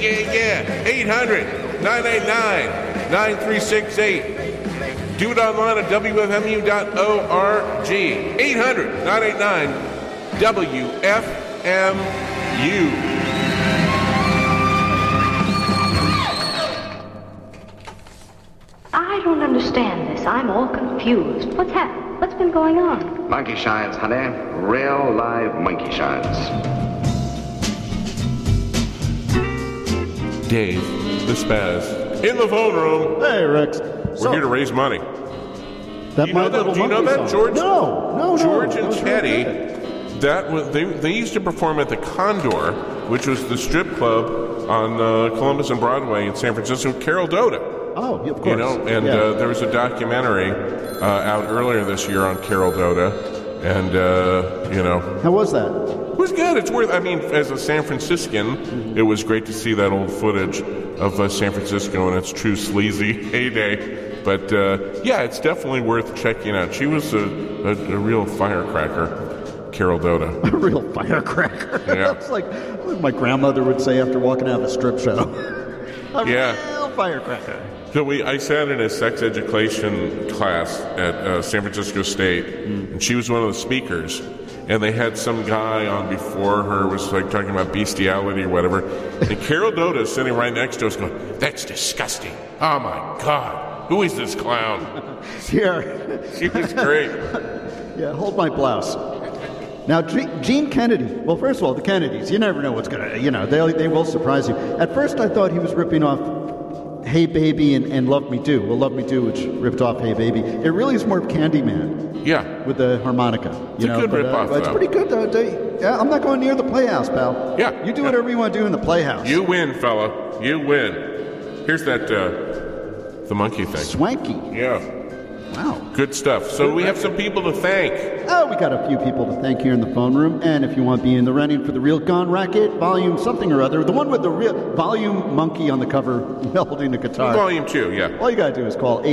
Yeah. 800-989-9368. Do it online at WFMU.org. 800-989-WFMU. I don't understand this. I'm all confused. What's happened? What's been going on? Monkey shines, honey. Real live monkey shines. Dave, the Spaz, in the phone room. Hey, Rex. We're here to raise money. That Do you know that, George? No. George and Teddy. That was they used to perform at the Condor, which was the strip club on Columbus and Broadway in San Francisco. Carol Doda. Oh, of course. You know, and there was a documentary out earlier this year on Carol Doda, and How was that? it was good. It's worth. I mean, as a San Franciscan, it was great to see that old footage of San Francisco in its true sleazy heyday. But yeah, it's definitely worth checking out. She was a real firecracker, Carol Doda. A real firecracker. Yeah. That's like my grandmother would say after walking out of a strip show. Yeah. Real firecracker. So I sat in a sex education class at San Francisco State, and she was one of the speakers. And they had some guy on before her, was like talking about bestiality or whatever. And Carol Doda is sitting right next to us going, "That's disgusting. Oh my God. Who is this clown?" Yeah. She was great. Yeah, hold my blouse. Now, Gene Kennedy. Well, first of all, the Kennedys. You never know what's going to, they will surprise you. At first, I thought he was ripping off Hey Baby and Love Me Do. Well, Love Me Do, which ripped off Hey Baby. It really is more of Candyman. Yeah. With the harmonica. It's a good rip-off, It's pretty good, though. Yeah, I'm not going near the Playhouse, pal. Yeah. You do whatever you want to do in the Playhouse. You win, fella. You win. Here's that, the monkey thing. Swanky. Yeah. Wow. Good stuff. So we have some people to thank. Oh, we got a few people to thank here in the phone room. And if you want to be in the running for the Real Gone Racket, volume something or other, the one with the real volume monkey on the cover holding a guitar. Volume 2, yeah. All you got to do is call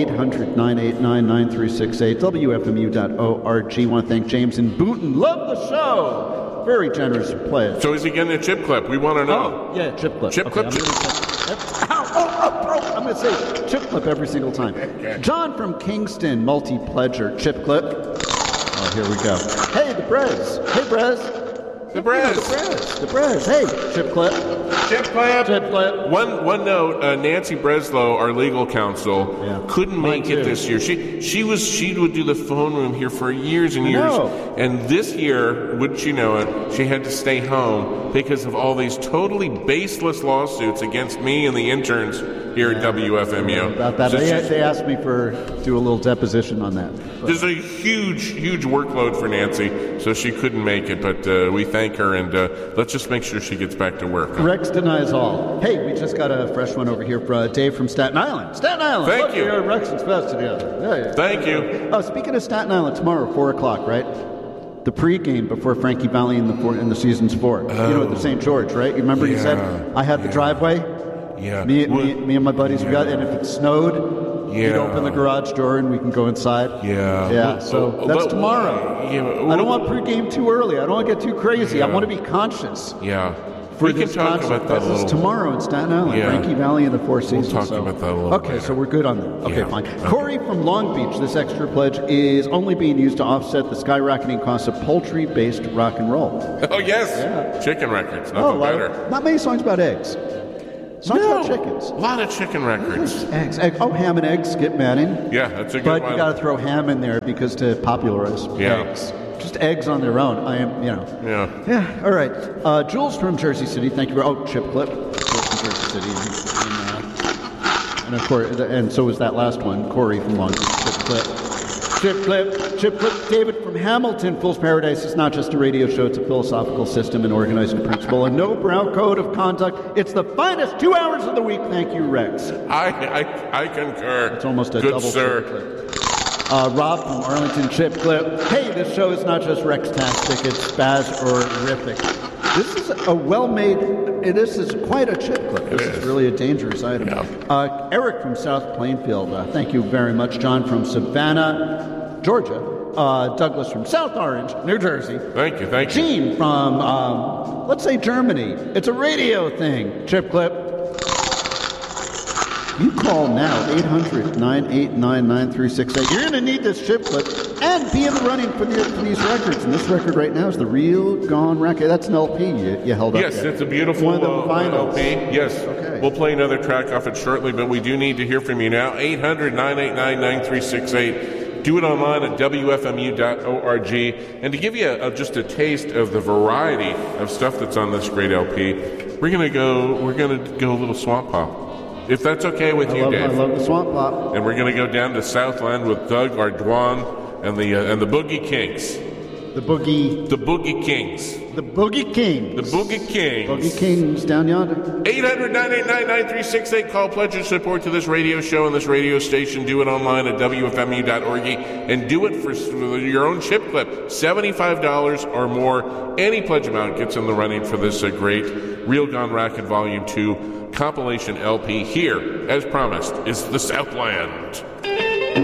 800-989-9368, WFMU.org. Want to thank James in Boonton. Love the show. Very generous pledge. So is he getting a chip clip? We want to know. Oh, yeah, chip clip. Chip clip. I'm going to say chip clip every single time. Okay. John from Kingston, multi-pledger, chip clip. Oh, here we go. Hey, the Brez. Hey, Brez. The Brez. The Brez. Hey, chip clip. Chip clip. Chip clip. One note, Nancy Breslow, our legal counsel, couldn't make it this year. She would do the phone room here for years and years. And this year, wouldn't you know it, she had to stay home because of all these totally baseless lawsuits against me and the interns here at WFMU. About that. They asked me do a little deposition on that. There's a huge workload for Nancy, so she couldn't make it, but we thank her, and let's just make sure she gets back to work. Rex denies all. Hey, we just got a fresh one over here for Dave from Staten Island. Staten Island! Thank you. Rex and Spaz together. Yeah. Thank you. Speaking of Staten Island, tomorrow, 4 o'clock, right? The pregame before Frankie Valli in the season's 4. Oh. You know, at the St. George, right? You remember you said, I had the driveway? Yeah. Me and my buddies, we got, and if it snowed, you'd open the garage door and we can go inside. Yeah. Yeah, so that's tomorrow. Yeah. I don't want pregame too early. I don't want to get too crazy. Yeah. I want to be conscious. Yeah. For we this can talk concert. about that a This little. is tomorrow in Staten Island. Yeah. Frankie Valli and the Four Seasons. We'll talk about that a little Okay, later. so we're good on that. Okay, Yeah. fine. Corey from Long Beach, this extra pledge is only being used to offset the skyrocketing cost of poultry-based rock and roll. Oh, yes. Yeah. Chicken records. Nothing better. Not many songs about eggs. Songs about chickens. A lot of chicken records. Eggs. Oh, ham and eggs, Skip Manning. Yeah, that's a good But one. you got to throw ham in there because to popularize eggs. Just eggs on their own. Yeah. Yeah, all right. Jules from Jersey City, thank you for... Oh, Chip Clip. Jules from Jersey City. And of course, and so was that last one, Corey from Long Beach. Chip Clip. Chip Clip. David from Hamilton. Fool's Paradise is not just a radio show, it's a philosophical system and organizing principle. A no-brow code of conduct. It's the finest 2 hours of the week. Thank you, Rex. I concur. It's almost a good double sir. Chip Clip. Rob from Arlington, Chip Clip. Hey, this show is not just Rex-tastic, it's spaz-orific. This is a well-made, this is quite a chip clip. This is really a dangerous item. Yeah. Eric from South Plainfield, thank you very much. John from Savannah, Georgia. Douglas from South Orange, New Jersey. Thank you. Gene from, let's say Germany. It's a radio thing. Chip clip. You call now, 800-989-9368. You're going to need this chip clip and be in the running for these records. And this record right now is the Real Gone Record. That's an LP you held up. Yes, it's a beautiful one of the vinyls. LP. Yes. Okay. We'll play another track off it shortly, but we do need to hear from you now. 800-989-9368. Do it online at WFMU.org. And to give you just a taste of the variety of stuff that's on this great LP, we're gonna go a little swamp pop. If that's okay with you, Dave. I love the swamp pop. And we're gonna go down to Southland with Doug Ardoin and the Boogie Kings. The Boogie Kings. The Boogie Kings down yonder. 800-989-9368. Call, pledge your support to this radio show and this radio station. Do it online at WFMU.org. And do it for your own chip clip. $75 or more. Any pledge amount gets in the running for this great Real Gone Racket Volume 2 compilation LP. Here, as promised, is the Southland.